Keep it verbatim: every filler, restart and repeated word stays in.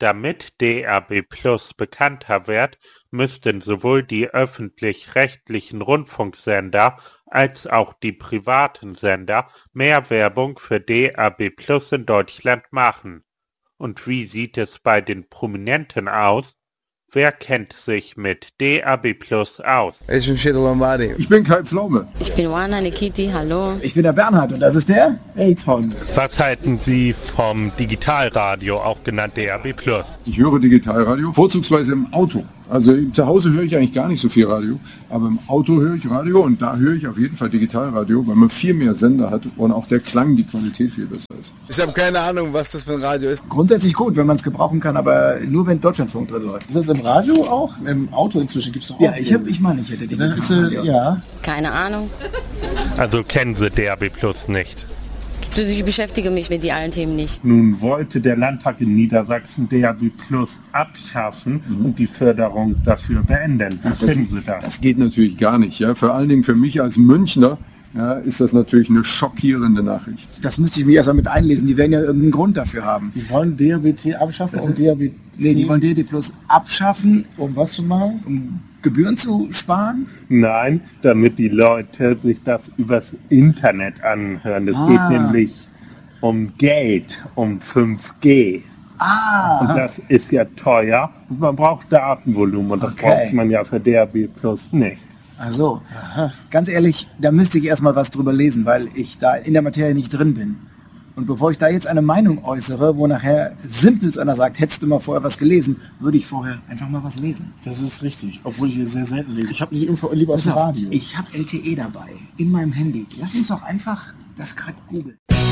Damit D A B Plus bekannter wird, müssten sowohl die öffentlich-rechtlichen Rundfunksender als auch die privaten Sender mehr Werbung für D A B Plus in Deutschland machen. Und wie sieht es bei den Prominenten aus? Wer kennt sich mit D A B Plus aus? Ich bin Sheila Lombardi. Ich bin Kai Pflaume. Ich bin Wana Nikiti, hallo. Ich bin der Bernhard und das ist der Elton. Was halten Sie vom Digitalradio, auch genannt D A B Plus? Ich höre Digitalradio, vorzugsweise im Auto. Also zu Hause höre ich eigentlich gar nicht so viel Radio, aber im Auto höre ich Radio und da höre ich auf jeden Fall Digitalradio, weil man viel mehr Sender hat und auch der Klang, die Qualität viel besser ist. Ich habe keine Ahnung, was das für ein Radio ist. Grundsätzlich gut, wenn man es gebrauchen kann, aber nur wenn Deutschlandfunk drin läuft. Ist das im Radio auch? Im Auto inzwischen gibt es auch? Ja, ich, hab, ich meine, ich hätte Digitalradio. Ja. Keine Ahnung. Also kennen Sie D A B Plus nicht? Ich beschäftige mich mit die allen Themen nicht. Nun wollte der Landtag in Niedersachsen D A B Plus abschaffen mhm. und die Förderung dafür beenden. Wie finden Sie das? Das geht natürlich gar nicht. Ja? Vor allen Dingen für mich als Münchner ja, ist das natürlich eine schockierende Nachricht. Das müsste ich mich erst mal mit einlesen. Die werden ja irgendeinen Grund dafür haben. Die wollen D A B T abschaffen und D A B T... Nee, die wollen D A B Plus abschaffen. Um was zu machen? Um Gebühren zu sparen? Nein, damit die Leute sich das übers Internet anhören. Es ah. geht nämlich um Geld, um fünf G. Ah. Und das ist ja teuer und man braucht Datenvolumen und das okay. braucht man ja für D A B Plus nicht. Also, ganz ehrlich, da müsste ich erstmal was drüber lesen, weil ich da in der Materie nicht drin bin. Und bevor ich da jetzt eine Meinung äußere, wo nachher simpels einer sagt, hättest du mal vorher was gelesen, würde ich vorher einfach mal was lesen. Das ist richtig, obwohl ich hier sehr selten lese. Ich habe die Info lieber aus dem Radio. Ich habe L T E dabei, in meinem Handy. Lass uns doch einfach das gerade googeln.